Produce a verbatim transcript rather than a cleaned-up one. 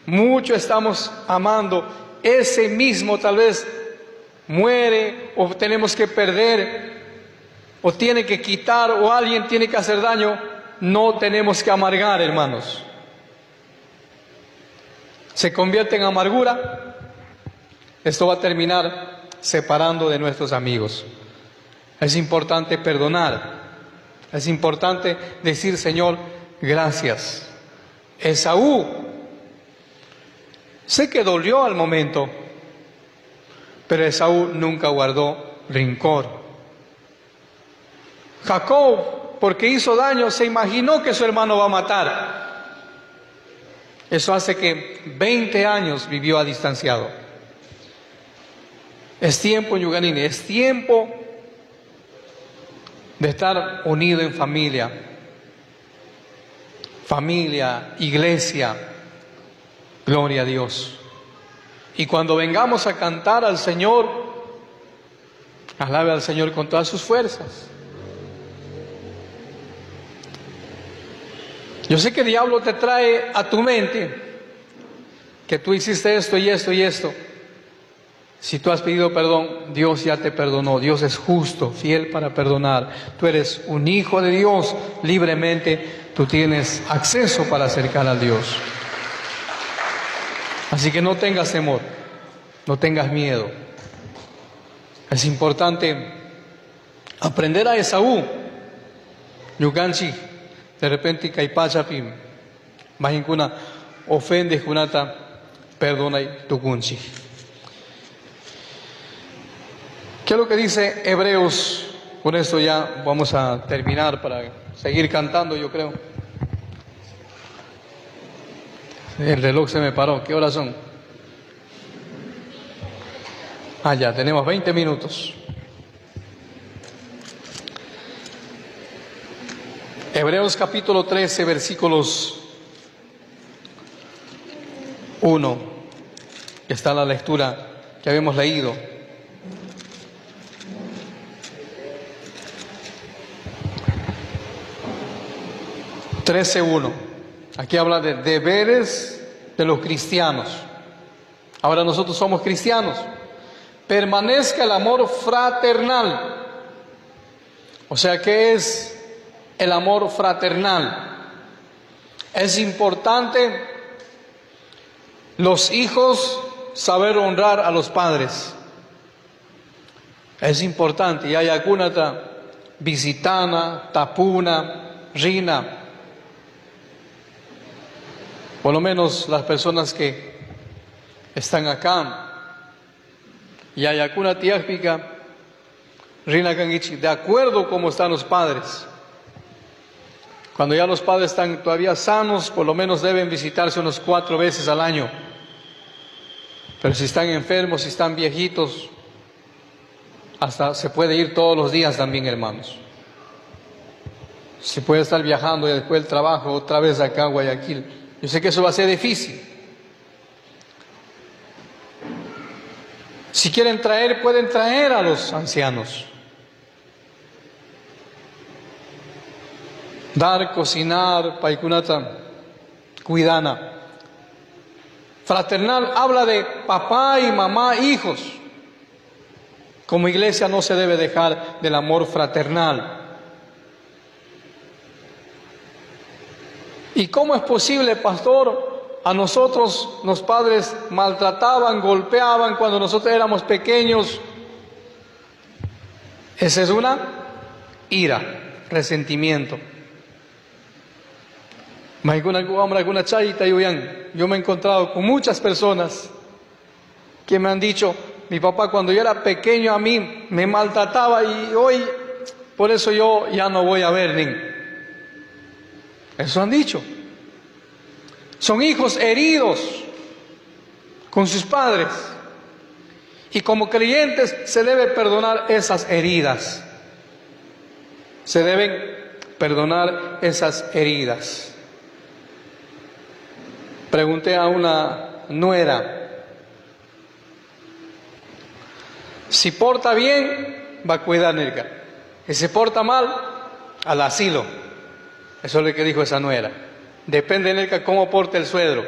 mucho estamos amando, ese mismo tal vez muere o tenemos que perder o tiene que quitar o alguien tiene que hacer daño, no tenemos que amargar, hermanos. Se convierte en amargura, esto va a terminar separando de nuestros amigos. Es importante perdonar, es importante decir, Señor, gracias. Esaú, sé que dolió al momento, pero Esaú nunca guardó rencor. Jacob, porque hizo daño, se imaginó que su hermano va a matar. Eso hace que veinte años vivió a distanciado. Es tiempo, Yuganini, es tiempo de estar unido en familia. Familia, iglesia, gloria a Dios. Y cuando vengamos a cantar al Señor, alabe al Señor con todas sus fuerzas. Yo sé que el diablo te trae a tu mente que tú hiciste esto y esto y esto. Si tú has pedido perdón, Dios ya te perdonó. Dios es justo, fiel para perdonar. Tú eres un hijo de Dios, libremente tú tienes acceso para acercar a Dios. Así que no tengas temor, no tengas miedo. Es importante aprender a Esaú. Yuganchi, de repente Kaipachapim, Mahinkuna, ofende Junata, perdona y tukunchi. ¿Qué es lo que dice Hebreos? Con esto ya vamos a terminar para seguir cantando, yo creo. El reloj se me paró. ¿Qué horas son? Ah, ya, tenemos veinte minutos. Hebreos capítulo trece, versículos uno. Está la lectura que habíamos leído. trece uno. Aquí habla de deberes de los cristianos. Ahora nosotros somos cristianos. Permanezca el amor fraternal. O sea, ¿qué es el amor fraternal? Es importante los hijos saber honrar a los padres. Es importante. Y hay alguna visitana, tapuna, rina. Por lo menos las personas que están acá. Y hay alguna tiápica, rina kangichi, de acuerdo como están los padres. Cuando ya los padres están todavía sanos, por lo menos deben visitarse unos cuatro veces al año. Pero si están enfermos, si están viejitos, hasta se puede ir todos los días también, hermanos. Se puede estar viajando y después del trabajo otra vez acá a Guayaquil. Yo sé que eso va a ser difícil. Si quieren traer, pueden traer a los ancianos. Dar, cocinar, paikunata, cuidana. Fraternal habla de papá y mamá, hijos. Como iglesia no se debe dejar del amor fraternal. ¿Y cómo es posible, pastor? A nosotros los padres maltrataban, golpeaban cuando nosotros éramos pequeños. Esa es una ira, resentimiento. Yo me he encontrado con muchas personas que me han dicho, mi papá cuando yo era pequeño a mí me maltrataba y hoy por eso yo ya no voy a ver ni. Eso han dicho. Son hijos heridos con sus padres. Y como creyentes se debe perdonar esas heridas. Se deben perdonar esas heridas. Pregunté a una nuera, si porta bien, va a cuidar Nerca. Si se porta mal, al asilo. Eso es lo que dijo esa nuera. Depende de Nerca cómo porte el suegro.